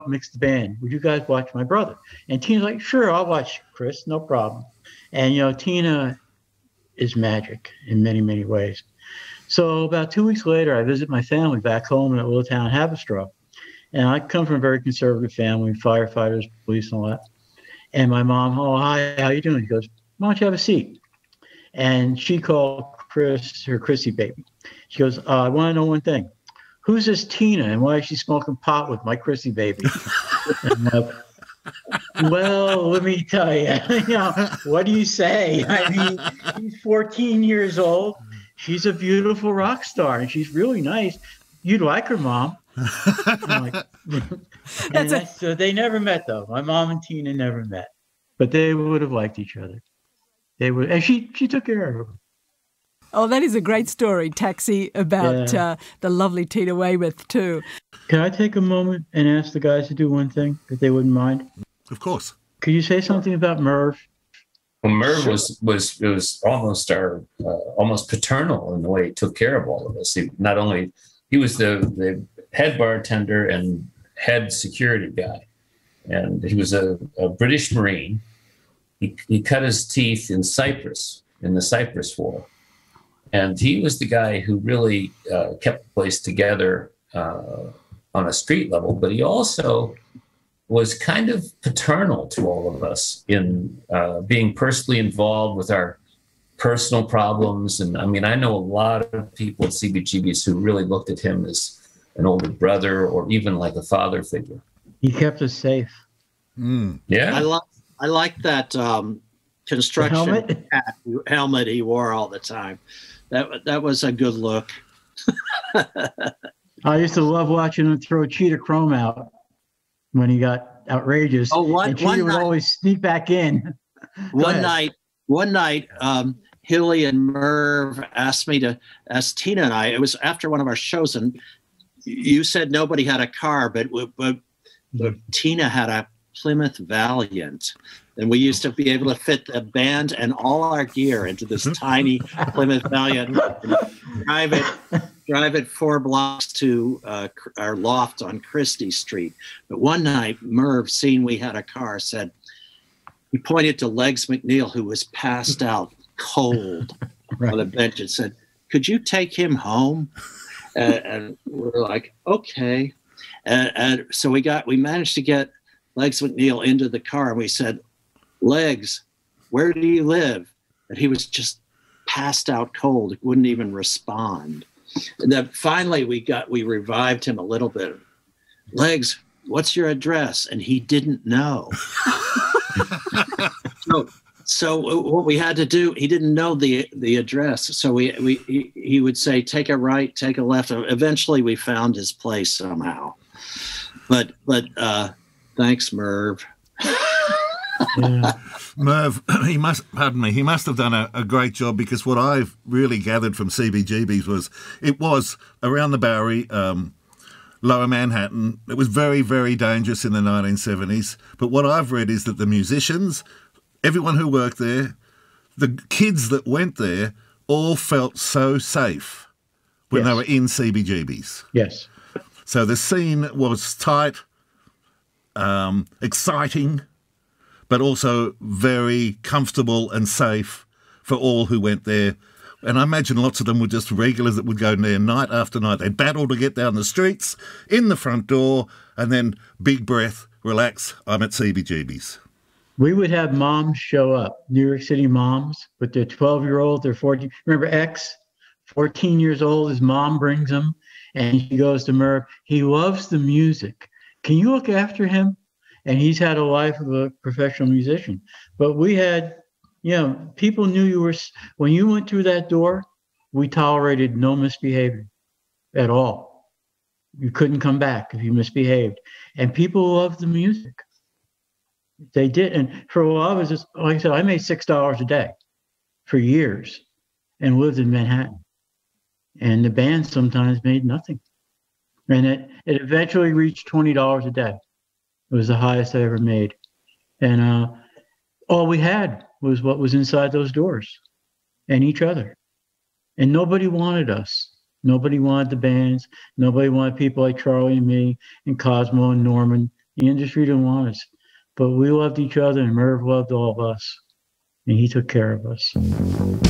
mix the band. Would you guys watch my brother? And Tina's like, sure, I'll watch Chris, no problem. And, Tina is magic in many, many ways. So about 2 weeks later, I visit my family back home in a little town, Haverstraw. And I come from a very conservative family, firefighters, police, and all that. And my mom, oh, hi, how you doing? She goes, why don't you have a seat? And she called Chris, her Chrissy baby. She goes, I want to know one thing. Who's this Tina and why is she smoking pot with my Chrissy baby? Well, let me tell you, what do you say? I mean, she's 14 years old. She's a beautiful rock star and she's really nice. You'd like her, Mom. I'm like, so they never met, though. My mom and Tina never met, but they would have liked each other. They would, and she took care of her. Oh, that is a great story, Taxi, about the lovely Tina Weymouth too. Can I take a moment and ask the guys to do one thing, if they wouldn't mind? Of course. Could you say something about Merv? Well, Merv was almost paternal in the way he took care of all of us. He was the head bartender and head security guy, and he was a British Marine. He cut his teeth in Cyprus, in the Cyprus War. And he was the guy who really kept the place together on a street level, but he also was kind of paternal to all of us in being personally involved with our personal problems. And I mean, I know a lot of people at CBGB's who really looked at him as an older brother or even like a father figure. He kept us safe. Yeah. I like that construction helmet he wore all the time. That was a good look. I used to love watching him throw Cheetah Chrome out when he got outrageous. Oh, one night, would always sneak back in. One night, Hilly and Merv asked Tina and I. It was after one of our shows, and you said nobody had a car, but Tina had a Plymouth Valiant, and we used to be able to fit the band and all our gear into this tiny Plymouth Valiant, and drive it 4 blocks to our loft on Christie Street. But one night, Merv, seeing we had a car, said, he pointed to Legs McNeil, who was passed out cold on the bench, and said, could you take him home? And we're like, okay. And so we managed to get Legs McNeil into the car, and we said, Legs, where do you live? And he was just passed out cold. He wouldn't even respond. And then finally we revived him a little bit. Legs, what's your address? And he didn't know. So what we had to do, he didn't know the address. So he would say, take a right, take a left. Eventually we found his place somehow. But thanks, Merv. Yeah. Merv, he must have done a great job, because what I've really gathered from CBGB's was it was around the Bowery, Lower Manhattan. It was very, very dangerous in the 1970s. But what I've read is that the musicians, everyone who worked there, the kids that went there, all felt so safe when they were in CBGB's. Yes. So the scene was tight, exciting, but also very comfortable and safe for all who went there. And I imagine lots of them were just regulars that would go there night after night. They'd battle to get down the streets, in the front door, and then big breath, relax, I'm at CBGB's. We would have moms show up, New York City moms with their 12-year-old, their 14. Remember X, 14 years old, his mom brings him, and she goes to Merv, he loves the music. Can you look after him? And he's had a life of a professional musician. But we had, people knew you were, when you went through that door, we tolerated no misbehavior at all. You couldn't come back if you misbehaved. And people loved the music. They did. And for a while, it was just, like I said, I made $6 a day for years and lived in Manhattan. And the band sometimes made nothing. And it eventually reached $20 a day. It was the highest I ever made. And all we had was what was inside those doors and each other. And nobody wanted us. Nobody wanted the bands. Nobody wanted people like Charlie and me and Cosmo and Norman. The industry didn't want us, but we loved each other, and Merv loved all of us, and he took care of us.